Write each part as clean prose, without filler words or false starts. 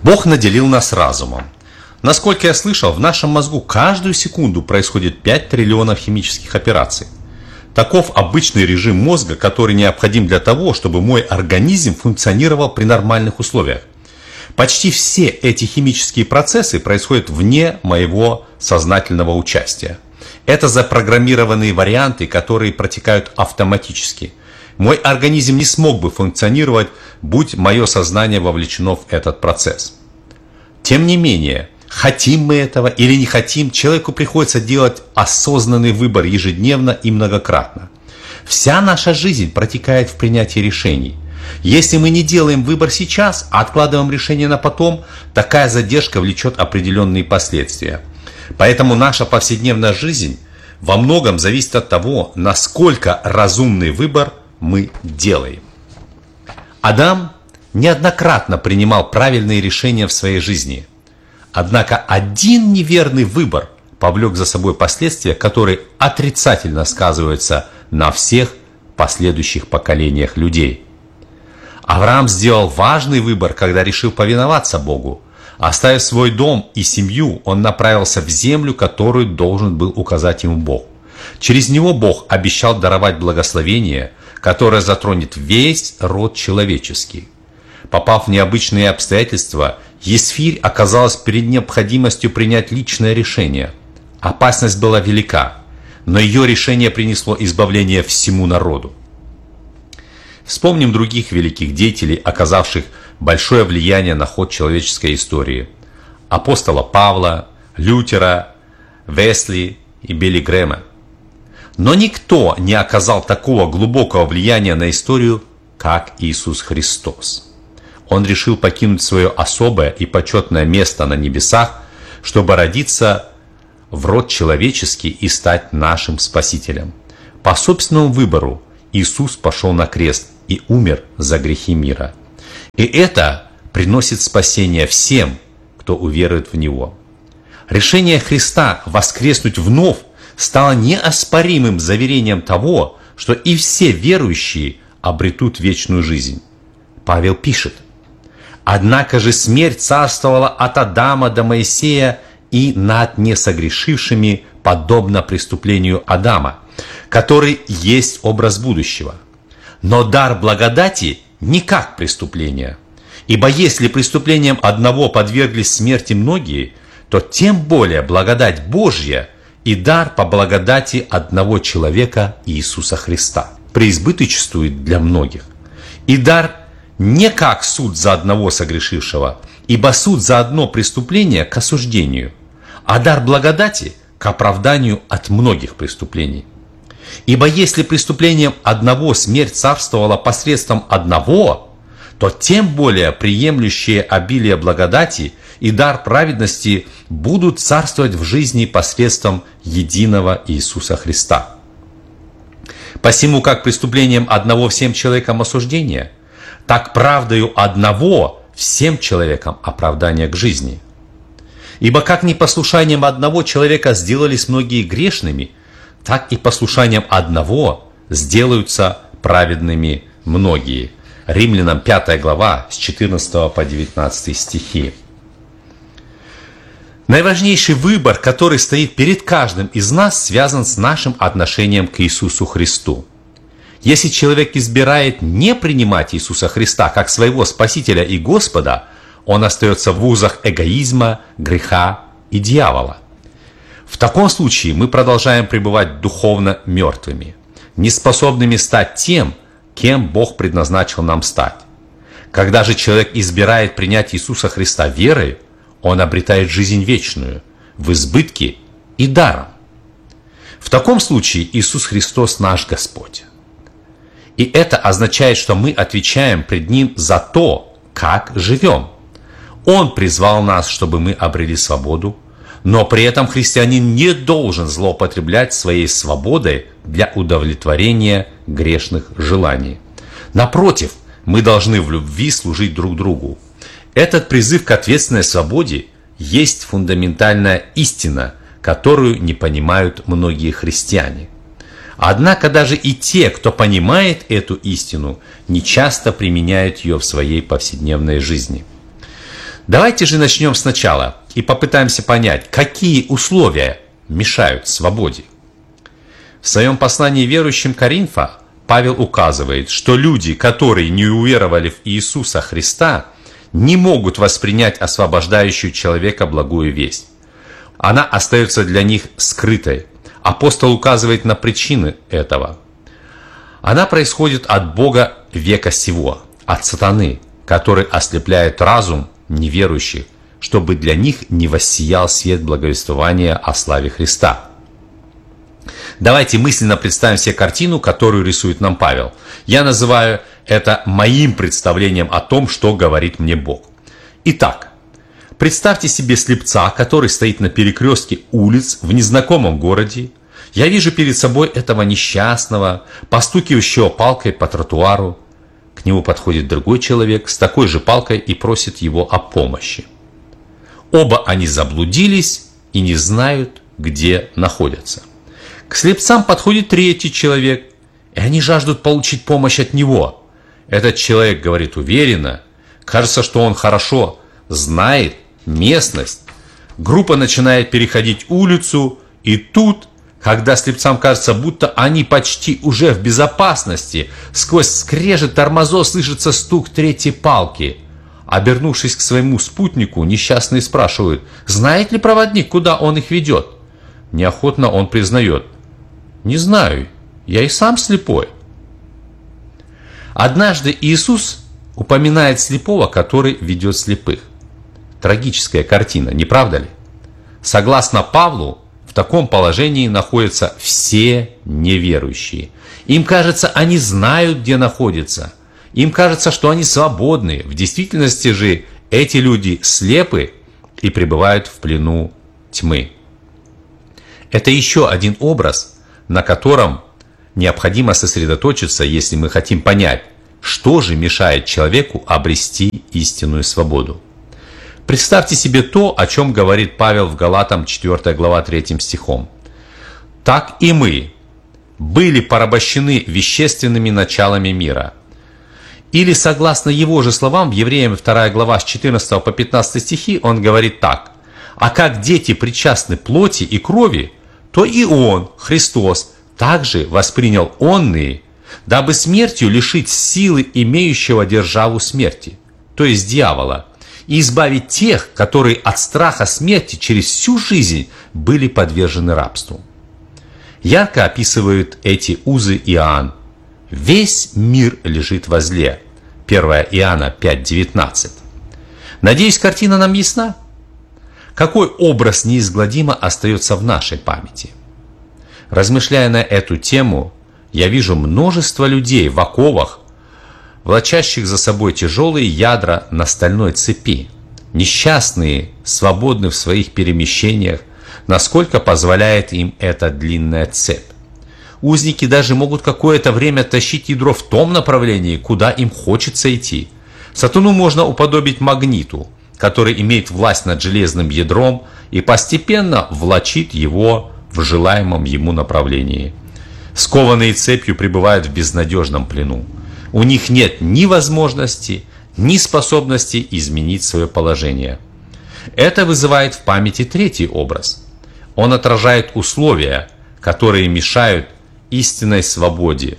Бог наделил нас разумом. Насколько я слышал, в нашем мозгу каждую секунду происходит 5 триллионов химических операций. Таков обычный режим мозга, который необходим для того, чтобы мой организм функционировал при нормальных условиях. Почти все эти химические процессы происходят вне моего сознательного участия. Это запрограммированные варианты, которые протекают автоматически. Мой организм не смог бы функционировать, будь мое сознание вовлечено в этот процесс. Тем не менее, хотим мы этого или не хотим, человеку приходится делать осознанный выбор ежедневно и многократно. Вся наша жизнь протекает в принятии решений. Если мы не делаем выбор сейчас, а откладываем решение на потом, такая задержка влечет определенные последствия. Поэтому наша повседневная жизнь во многом зависит от того, насколько разумный выбор мы делаем. Адам неоднократно принимал правильные решения в своей жизни. Однако один неверный выбор повлек за собой последствия, которые отрицательно сказываются на всех последующих поколениях людей. Авраам сделал важный выбор, когда решил повиноваться Богу. Оставив свой дом и семью, он направился в землю, которую должен был указать ему Бог. Через него Бог обещал даровать благословение, которое затронет весь род человеческий. Попав в необычные обстоятельства, Есфирь оказалась перед необходимостью принять личное решение. Опасность была велика, но ее решение принесло избавление всему народу. Вспомним других великих деятелей, оказавших большое влияние на ход человеческой истории. Апостола Павла, Лютера, Весли и Билли Грэма. Но никто не оказал такого глубокого влияния на историю, как Иисус Христос. Он решил покинуть свое особое и почетное место на небесах, чтобы родиться в род человеческий и стать нашим Спасителем. По собственному выбору Иисус пошел на крест и умер за грехи мира. И это приносит спасение всем, кто уверует в Него. Решение Христа воскреснуть вновь стало неоспоримым заверением того, что и все верующие обретут вечную жизнь. Павел пишет: «Однако же смерть царствовала от Адама до Моисея и над несогрешившими, подобно преступлению Адама, который есть образ будущего. Но дар благодати не как преступление. Ибо если преступлением одного подверглись смерти многие, то тем более благодать Божья и дар по благодати одного человека Иисуса Христа преизбыточествует для многих. И дар не как суд за одного согрешившего, ибо суд за одно преступление к осуждению, а дар благодати к оправданию от многих преступлений. Ибо если преступлением одного смерть царствовала посредством одного, то тем более приемлющие обилие благодати и дар праведности будут царствовать в жизни посредством единого Иисуса Христа. Посему как преступлением одного всем человекам осуждение, так правдою одного всем человекам оправдание к жизни. Ибо как непослушанием одного человека сделались многие грешными, так и послушанием одного сделаются праведными многие. Римлянам 5 глава с 14 по 19 стихи. Наиважнейший выбор, который стоит перед каждым из нас, связан с нашим отношением к Иисусу Христу. Если человек избирает не принимать Иисуса Христа как своего Спасителя и Господа, он остается в узах эгоизма, греха и дьявола. В таком случае мы продолжаем пребывать духовно мертвыми, неспособными стать тем, кем Бог предназначил нам стать. Когда же человек избирает принять Иисуса Христа верой, он обретает жизнь вечную, в избытке и даром. В таком случае Иисус Христос наш Господь. И это означает, что мы отвечаем пред Ним за то, как живем. Он призвал нас, чтобы мы обрели свободу, но при этом христианин не должен злоупотреблять своей свободой для удовлетворения грешных желаний. Напротив, мы должны в любви служить друг другу. Этот призыв к ответственной свободе есть фундаментальная истина, которую не понимают многие христиане. Однако даже и те, кто понимает эту истину, не часто применяют ее в своей повседневной жизни. Давайте же начнем сначала и попытаемся понять, какие условия мешают свободе. В своем послании верующим Коринфа Павел указывает, что люди, которые не уверовали в Иисуса Христа, не могут воспринять освобождающую человека благую весть. Она остается для них скрытой. Апостол указывает на причины этого. Она происходит от Бога века сего, от сатаны, который ослепляет разум неверующих, чтобы для них не воссиял свет благовествования о славе Христа. Давайте мысленно представим себе картину, которую рисует нам Павел. Я называю это моим представлением о том, что говорит мне Бог. Итак, представьте себе слепца, который стоит на перекрестке улиц в незнакомом городе. Я вижу перед собой этого несчастного, постукивающего палкой по тротуару. К нему подходит другой человек с такой же палкой и просит его о помощи. Оба они заблудились и не знают, где находятся. К слепцам подходит третий человек, и они жаждут получить помощь от него. Этот человек говорит уверенно, кажется, что он хорошо знает местность. Группа начинает переходить улицу, и тут, когда слепцам кажется, будто они почти уже в безопасности, сквозь скрежет тормозов слышится стук третьей палки. Обернувшись к своему спутнику, несчастный спрашивает, знает ли проводник, куда он их ведет. Неохотно он признает, не знаю, я и сам слепой. Однажды Иисус упоминает слепого, который ведет слепых. Трагическая картина, не правда ли? Согласно Павлу, в таком положении находятся все неверующие. Им кажется, они знают, где находятся. Им кажется, что они свободны. В действительности же эти люди слепы и пребывают в плену тьмы. Это еще один образ, на котором необходимо сосредоточиться, если мы хотим понять, что же мешает человеку обрести истинную свободу. Представьте себе то, о чем говорит Павел в Галатам 4 глава 3 стихом. «Так и мы были порабощены вещественными началами мира». Или, согласно его же словам, в Евреям 2 глава с 14 по 15 стихи, он говорит так. «А как дети причастны плоти и крови, то и он, Христос, также воспринял онные, дабы смертью лишить силы имеющего державу смерти, то есть дьявола, и избавить тех, которые от страха смерти через всю жизнь были подвержены рабству». Ярко описывают эти узы Иоанн. «Весь мир лежит во зле». 1 Иоанна 5:19. Надеюсь, картина нам ясна? Какой образ неизгладимо остается в нашей памяти? Размышляя на эту тему, я вижу множество людей в оковах, влачащих за собой тяжелые ядра на стальной цепи. Несчастные, свободны в своих перемещениях, насколько позволяет им эта длинная цепь. Узники даже могут какое-то время тащить ядро в том направлении, куда им хочется идти. Сатану можно уподобить магниту, который имеет власть над железным ядром и постепенно влачит его в желаемом ему направлении. Скованные цепью пребывают в безнадежном плену. У них нет ни возможности, ни способности изменить свое положение. Это вызывает в памяти третий образ. Он отражает условия, которые мешают истинной свободе.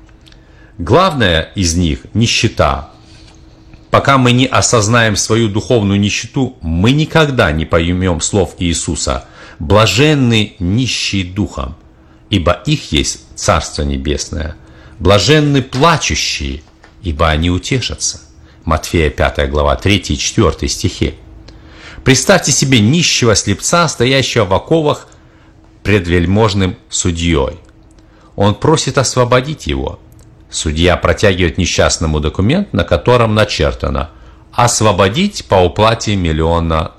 Главное из них – нищета. Пока мы не осознаем свою духовную нищету, мы никогда не поймем слов Иисуса «блаженны нищие духом, ибо их есть Царство Небесное, блаженны плачущие, ибо они утешатся». Матфея 5 глава 3 и 4 стихи. Представьте себе нищего слепца, стоящего в оковах пред вельможным судьей. Он просит освободить его. Судья протягивает несчастному документ, на котором начертано «освободить по уплате $1 миллион».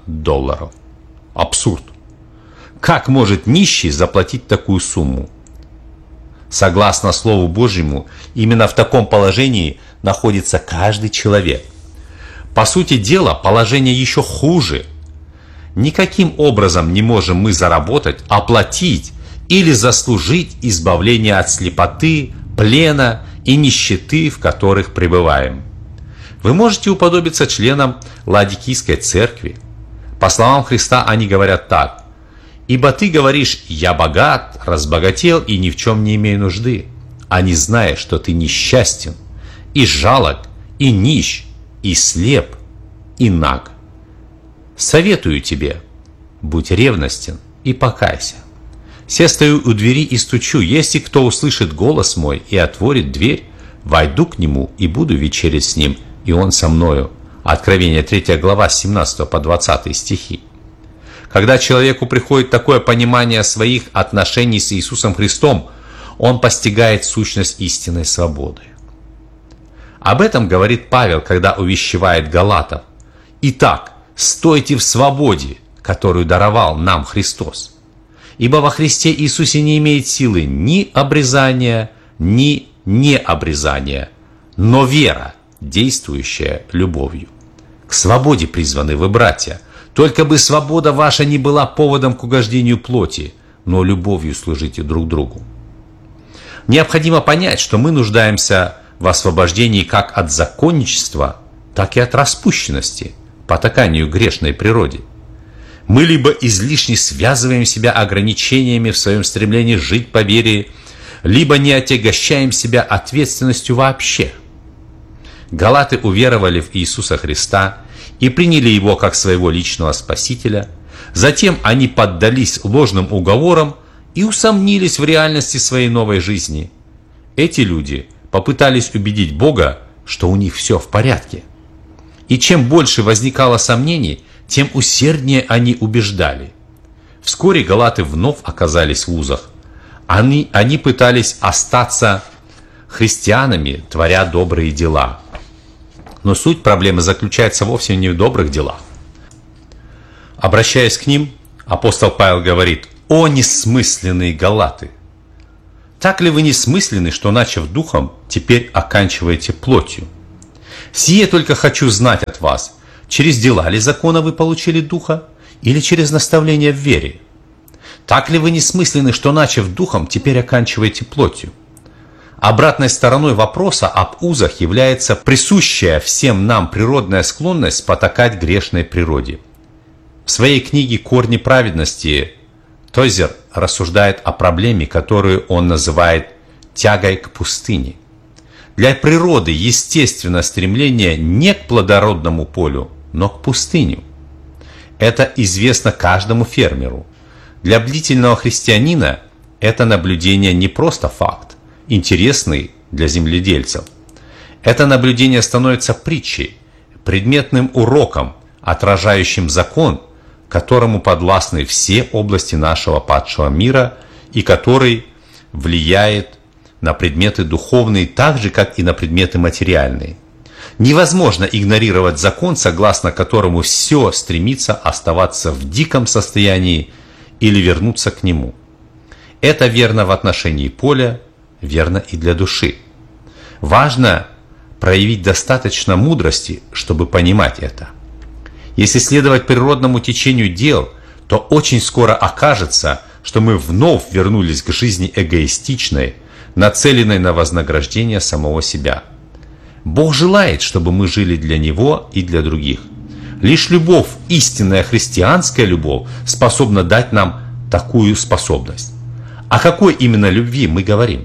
Абсурд. Как может нищий заплатить такую сумму? Согласно Слову Божьему, именно в таком положении находится каждый человек. По сути дела, положение еще хуже. Никаким образом не можем мы заработать, оплатить или заслужить избавление от слепоты, плена и нищеты, в которых пребываем. Вы можете уподобиться членам Ладикийской церкви. По словам Христа они говорят так: «Ибо ты говоришь, я богат, разбогател и ни в чем не имею нужды, а не зная, что ты несчастен, и жалок, и нищ, и слеп, и наг. Советую тебе, будь ревностен и покайся. Се стою у двери и стучу, если кто услышит голос мой и отворит дверь, войду к нему и буду вечерять с ним, и он со мною». Откровение 3 глава, с 17 по 20 стихи. Когда человеку приходит такое понимание своих отношений с Иисусом Христом, он постигает сущность истинной свободы. Об этом говорит Павел, когда увещевает галатов: «Итак, стойте в свободе, которую даровал нам Христос. Ибо во Христе Иисусе не имеет силы ни обрезания, ни необрезания, но вера, действующая любовью. К свободе призваны вы, братья, только бы свобода ваша не была поводом к угождению плоти, но любовью служите друг другу». Необходимо понять, что мы нуждаемся в освобождении как от законничества, так и от распущенности, потаканию грешной природе. Мы либо излишне связываем себя ограничениями в своем стремлении жить по вере, либо не отягощаем себя ответственностью вообще. Галаты уверовали в Иисуса Христа и приняли Его как своего личного Спасителя. Затем они поддались ложным уговорам и усомнились в реальности своей новой жизни. Эти люди попытались убедить Бога, что у них все в порядке. И чем больше возникало сомнений, тем усерднее они убеждали. Вскоре галаты вновь оказались в узах. Они пытались остаться христианами, творя добрые дела. Но суть проблемы заключается вовсе не в добрых делах. Обращаясь к ним, апостол Павел говорит: «О несмысленные галаты! Так ли вы несмысленны, что, начав духом, теперь оканчиваете плотью? Сие только хочу знать от вас, через дела ли закона вы получили духа, или через наставление в вере? Так ли вы несмысленны, что, начав духом, теперь оканчиваете плотью?» Обратной стороной вопроса об узах является присущая всем нам природная склонность потакать грешной природе. В своей книге «Корни праведности» Тойзер рассуждает о проблеме, которую он называет тягой к пустыне. Для природы естественно стремление не к плодородному полю, но к пустыню. Это известно каждому фермеру. Для бдительного христианина это наблюдение не просто факт, интересный для земледельцев. Это наблюдение становится притчей, предметным уроком, отражающим закон, которому подвластны все области нашего падшего мира и который влияет на предметы духовные так же, как и на предметы материальные. Невозможно игнорировать закон, согласно которому все стремится оставаться в диком состоянии или вернуться к нему. Это верно в отношении поля, верно и для души. Важно проявить достаточно мудрости, чтобы понимать это. Если следовать природному течению дел, то очень скоро окажется, что мы вновь вернулись к жизни эгоистичной, нацеленной на вознаграждение самого себя. Бог желает, чтобы мы жили для Него и для других. Лишь любовь, истинная христианская любовь, способна дать нам такую способность. О какой именно любви мы говорим?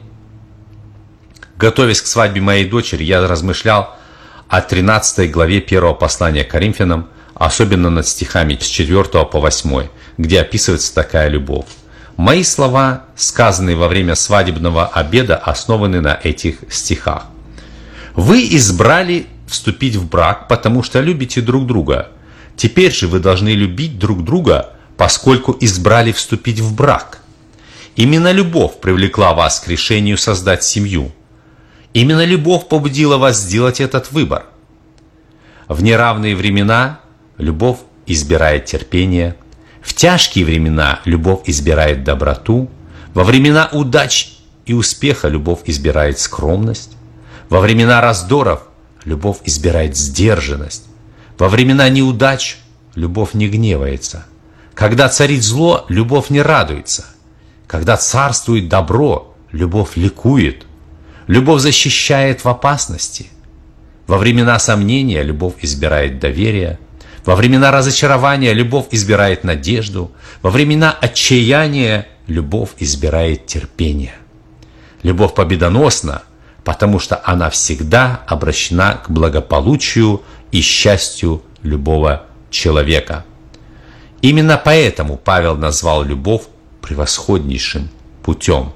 Готовясь к свадьбе моей дочери, я размышлял о 13 главе 1 послания к Коринфянам, особенно над стихами с 4 по 8, где описывается такая любовь. Мои слова, сказанные во время свадебного обеда, основаны на этих стихах. «Вы избрали вступить в брак, потому что любите друг друга. Теперь же вы должны любить друг друга, поскольку избрали вступить в брак. Именно любовь привлекла вас к решению создать семью. Именно любовь побудила вас сделать этот выбор. В неравные времена любовь избирает терпение, в тяжкие времена любовь избирает доброту, во времена удач и успеха любовь избирает скромность, во времена раздоров любовь избирает сдержанность, во времена неудач любовь не гневается, когда царит зло, любовь не радуется, когда царствует добро, любовь ликует, любовь защищает в опасности, Во времена сомнения любовь избирает доверие. Во времена разочарования любовь избирает надежду. Во времена отчаяния любовь избирает терпение. Любовь победоносна, потому что она всегда обращена к благополучию и счастью любого человека. Именно поэтому Павел назвал любовь превосходнейшим путем.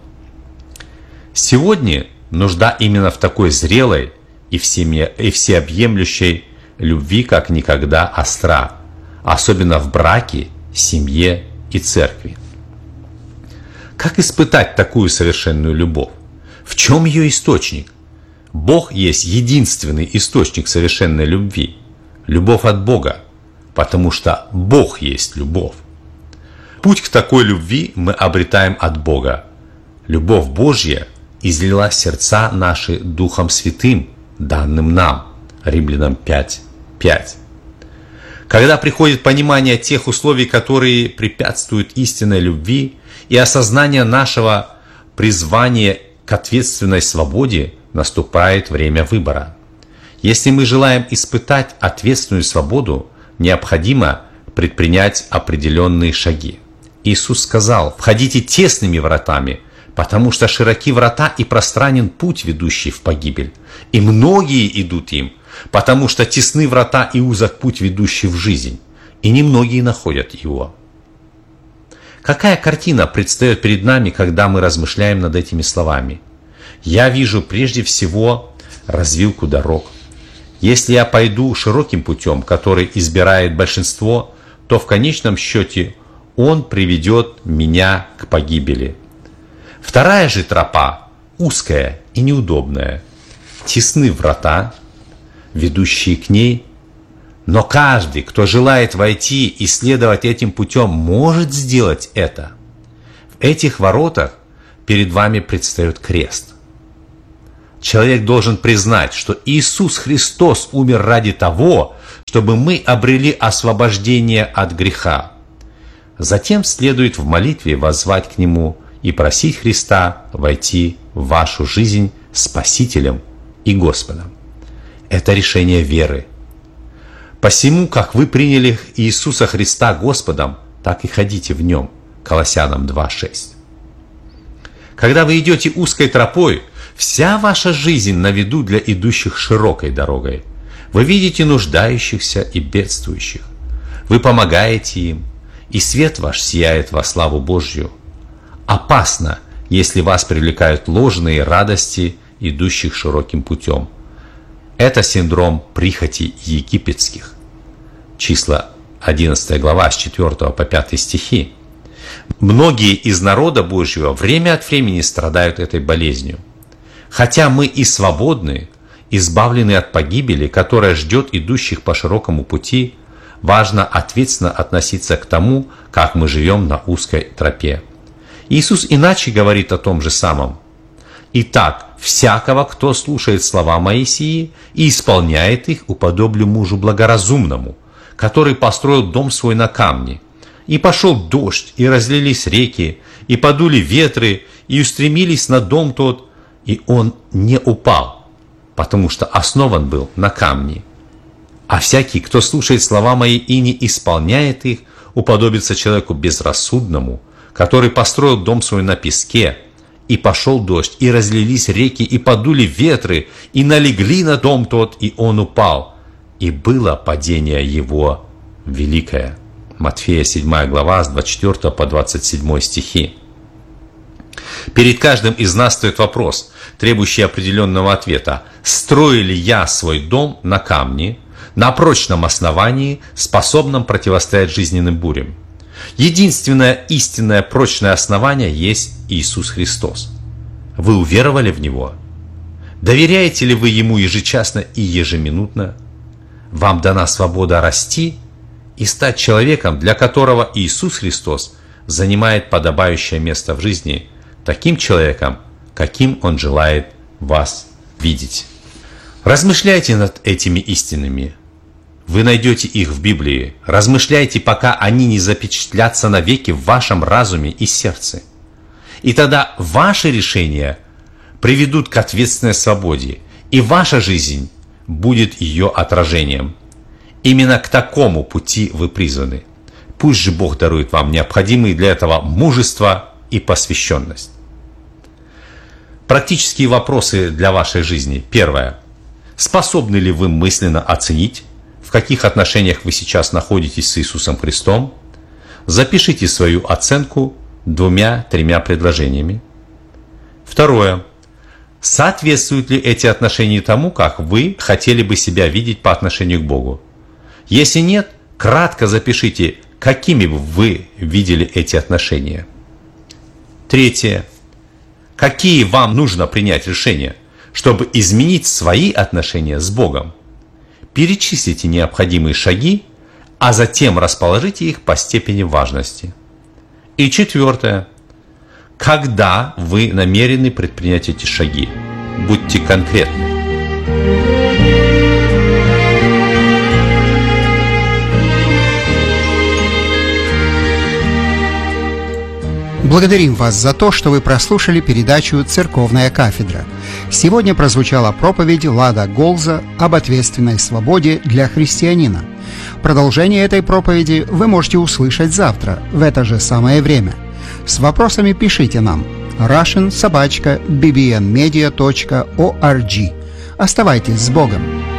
Сегодня нужда именно в такой зрелой и всеобъемлющей любви как никогда остра, особенно в браке, семье и церкви. Как испытать такую совершенную любовь? В чем ее источник? Бог есть единственный источник совершенной любви. Любовь от Бога, потому что Бог есть любовь. Путь к такой любви мы обретаем от Бога. Любовь Божья излила сердца наши Духом Святым, данным нам. Римлянам 5:5. Когда приходит понимание тех условий, которые препятствуют истинной любви, и осознание нашего призвания к ответственной свободе, наступает время выбора. Если мы желаем испытать ответственную свободу, необходимо предпринять определенные шаги. Иисус сказал: «Входите тесными вратами, потому что широки врата и пространен путь, ведущий в погибель, и многие идут им, потому что тесны врата и узок путь, ведущий в жизнь, и немногие находят его». Какая картина предстает перед нами, когда мы размышляем над этими словами? Я вижу прежде всего развилку дорог. Если я пойду широким путем, который избирает большинство, то в конечном счете он приведет меня к погибели. Вторая же тропа узкая и неудобная. Тесны врата, ведущие к ней, но каждый, кто желает войти и следовать этим путем, может сделать это. В этих воротах перед вами предстает крест. Человек должен признать, что Иисус Христос умер ради того, чтобы мы обрели освобождение от греха. Затем следует в молитве воззвать к Нему и просить Христа войти в вашу жизнь Спасителем и Господом. Это решение веры. Посему, как вы приняли Иисуса Христа Господом, так и ходите в Нем. Колоссянам 2:6. Когда вы идете узкой тропой, вся ваша жизнь на виду для идущих широкой дорогой. Вы видите нуждающихся и бедствующих. Вы помогаете им, и свет ваш сияет во славу Божью. Опасно, если вас привлекают ложные радости, идущих широким путем. Это синдром прихотей египетских. Числа 11 глава с 4 по 5 стихи. Многие из народа Божьего время от времени страдают этой болезнью. Хотя мы и свободны, избавлены от погибели, которая ждет идущих по широкому пути, важно ответственно относиться к тому, как мы живем на узкой тропе. Иисус иначе говорит о том же самом. «Итак, всякого, кто слушает слова Моисии и исполняет их, уподоблю мужу благоразумному, который построил дом свой на камне. И пошел дождь, и разлились реки, и подули ветры, и устремились на дом тот, и он не упал, потому что основан был на камне. А всякий, кто слушает слова мои и не исполняет их, уподобится человеку безрассудному, который построил дом свой на песке. И пошел дождь, и разлились реки, и подули ветры, и налегли на дом тот, и он упал. И было падение его великое». Матфея 7 глава с 24 по 27 стихи. Перед каждым из нас стоит вопрос, требующий определенного ответа. Строю ли я свой дом на камне, на прочном основании, способном противостоять жизненным бурям? Единственное истинное прочное основание есть Иисус Христос. Вы уверовали в Него? Доверяете ли вы Ему ежечасно и ежеминутно? Вам дана свобода расти и стать человеком, для которого Иисус Христос занимает подобающее место в жизни, таким человеком, каким Он желает вас видеть. Размышляйте над этими истинами. Вы найдете их в Библии. Размышляйте, пока они не запечатлятся навеки в вашем разуме и сердце. И тогда ваши решения приведут к ответственной свободе, и ваша жизнь будет ее отражением. Именно к такому пути вы призваны. Пусть же Бог дарует вам необходимые для этого мужество и посвященность. Практические вопросы для вашей жизни. Первое. Способны ли вы мысленно оценить, в каких отношениях вы сейчас находитесь с Иисусом Христом? Запишите свою оценку 2-3 предложениями. Второе. Соответствуют ли эти отношения тому, как вы хотели бы себя видеть по отношению к Богу? Если нет, кратко запишите, какими бы вы видели эти отношения. Третье. Какие вам нужно принять решения, чтобы изменить свои отношения с Богом? Перечислите необходимые шаги, а затем расположите их по степени важности. И четвертое. Когда вы намерены предпринять эти шаги? Будьте конкретны. Благодарим вас за то, что вы прослушали передачу «Церковная кафедра». Сегодня прозвучала проповедь Лада Голза об ответственной свободе для христианина. Продолжение этой проповеди вы можете услышать завтра, в это же самое время. С вопросами пишите нам russian@bbnmedia.org. Оставайтесь с Богом!